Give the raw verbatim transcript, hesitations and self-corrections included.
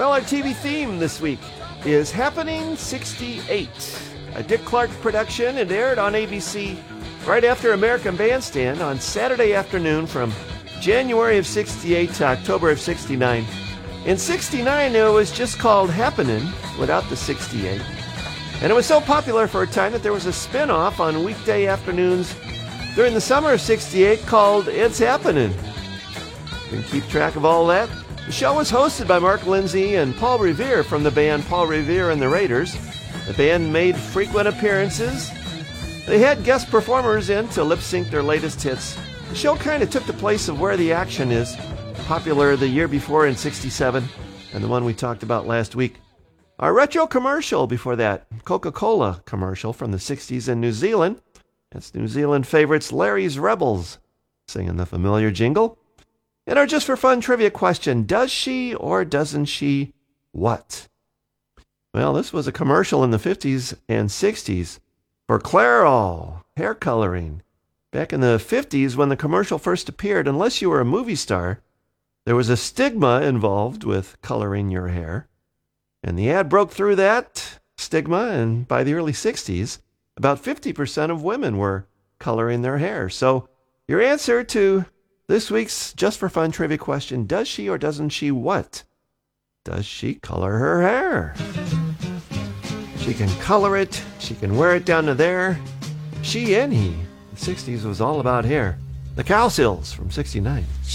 Well, our T V theme this week is Happening sixty-eight, a Dick Clark production. It aired on A B C right after American Bandstand on Saturday afternoon from January of sixty-eight to October of sixty-nine. In sixty-nine, it was just called Happening without the sixty-eight. And it was so popular for a time that there was a spin-off on weekday afternoons during the summer of sixty-eight called It's Happening. You can keep track of all that. The show was hosted by Mark Lindsay and Paul Revere from the band Paul Revere and the Raiders. The band made frequent appearances. They had guest performers in to lip-sync their latest hits. The show kind of took the place of Where the Action Is, popular the year before in sixty-seven, and the one we talked about last week. Our retro commercial before that, Coca-Cola commercial from the sixties in New Zealand. That's New Zealand favorites Larry's Rebels singing the familiar jingle. And our Just for Fun trivia question, does she or doesn't she what? Well, this was a commercial in the fifties and sixties for Clairol hair coloring. Back in the fifties, when the commercial first appeared, unless you were a movie star, there was a stigma involved with coloring your hair. And the ad broke through that stigma, and by the early sixties, about fifty percent of women were coloring their hair. So your answer to this week's Just for Fun trivia question, does she or doesn't she what? Does she color her hair? She can color it. She can wear it down to there. She and he. The sixties was all about hair. The Cowsills from sixty-nine.